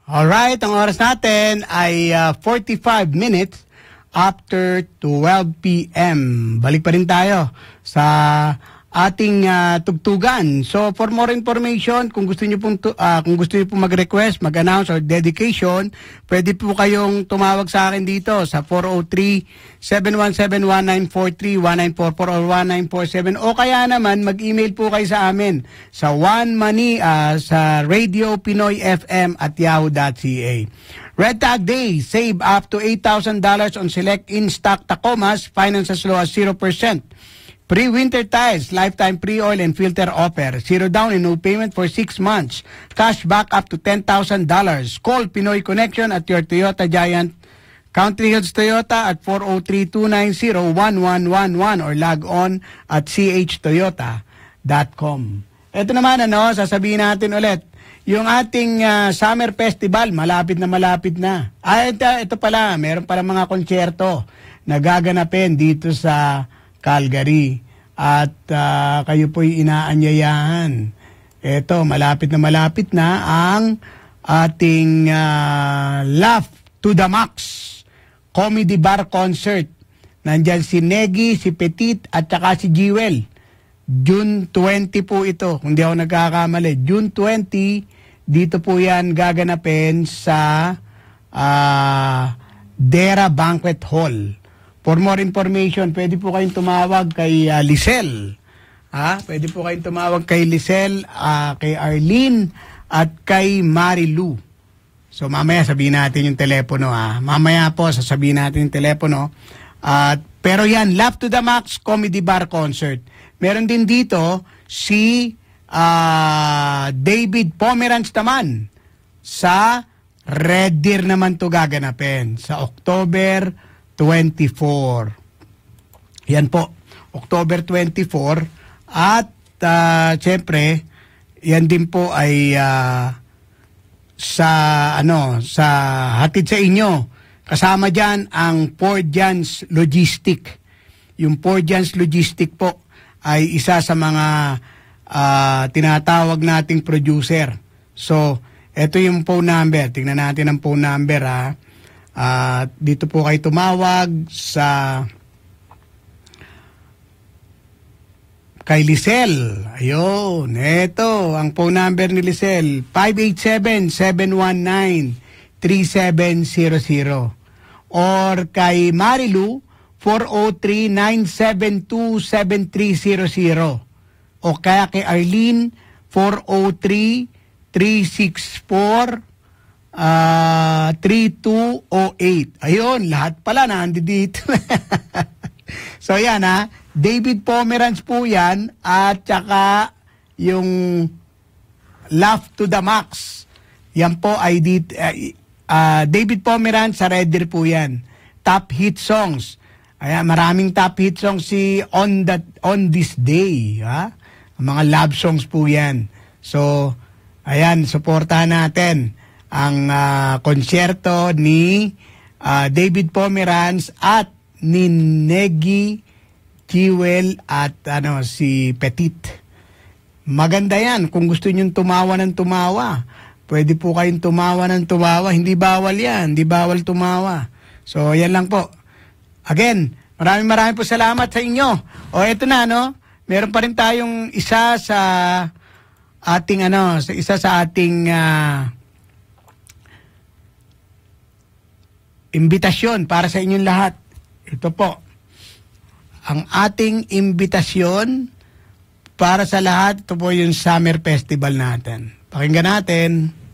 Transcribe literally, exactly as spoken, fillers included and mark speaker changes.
Speaker 1: Alright, ang oras natin ay uh, forty-five minutes after twelve p m Balik pa rin tayo sa ating uh, tugtugan. So for more information, kung gusto niyo pong uh, kung gusto niyo pong mag-request, mag-announce or dedication, pwede po kayong tumawag sa akin dito sa four oh three, seven one seven, one nine four three, one nine four four or one nine four seven, o kaya naman mag-email po kayo sa amin sa one money uh, sa Radio Pinoy F M at yahoo dot c a. Red Tag Day, save up to eight thousand dollars on select in-stock Tacomas, finance as low as zero percent. Pre-winter tires, lifetime pre-oil and filter offer. Zero down and no payment for six months. Cash back up to ten thousand dollars. Call Pinoy Connection at your Toyota Giant Country Hills Toyota at four oh three, two nine zero, one one one one or log on at c h toyota dot com. Ito naman, ano, sasabihin natin ulit. Yung ating uh, Summer Festival, malapit na malapit na. Ah, ito, ito pala, meron pala mga konsyerto na gaganapin dito sa Calgary. At uh, kayo po'y inaanyayahan. Ito, malapit na malapit na ang ating uh, Laugh to the Max Comedy Bar Concert. Nandyan si Negi, si Petit, at saka si Jewel. June twenty po ito, kung di ako nagkakamali. June twenty, dito po yan gaganapin sa uh, Dera Banquet Hall. For more information, pwede po kayong tumawag kay uh, Lisel. Ha? Pwede po kayong tumawag kay Lisel, uh, kay Arlene, at kay Marilu. So mamaya sabihin natin yung telepono. Ha? Mamaya po sasabihin natin yung telepono. Uh, pero yan, Laugh to the Max Comedy Bar Concert. Meron din dito si uh, David Pomeranz naman. Sa Red Deer naman to gaganapin. Sa October twenty-four. Yan po, October twenty-four. At uh, siyempre, yan din po ay uh, sa ano, sa hatid sa inyo. Kasama diyan ang Fort Jans Logistic. Yung Fort Jans Logistic po ay isa sa mga uh, tinatawag nating producer. So, ito yung phone number. Tingnan natin ang phone number, ha. Uh, dito po kayo tumawag sa kay Lisel. Ayun, eto ang phone number ni Lisel, five eight seven, seven one nine, three seven zero zero, or kay Marilu four oh three, nine seven two, seven three zero zero, o kaya kay Arlene four oh three, three six four, Uh, three two oh eight. Ayun, lahat pala nandi dito. So yan, ha, David Pomeranz po yan, at saka yung Laugh to the Max. Yan po ay dit, uh, uh, David Pomeranz sa Red Deer po yan. Top hit songs. Ayan, maraming top hit songs si On that On This Day, ha? Mga love songs po yan. So ayan, suportahan natin ang uh, konsyerto ni uh, David Pomeranz at ni Negi, Jewel at ano si Petit. Maganda yan. Kung gusto niyo tumawa ng tumawa, pwede po kayong tumawa ng tumawa. Hindi bawal yan. Hindi bawal tumawa. So, yan lang po. Again, maraming maraming po salamat sa inyo. O, eto na, no? Meron pa rin tayong isa sa ating ano, sa isa sa ating uh, imbitasyon para sa inyong lahat. Ito po, ang ating imbitasyon para sa lahat. Ito po yung Summer Festival natin. Pakinggan natin.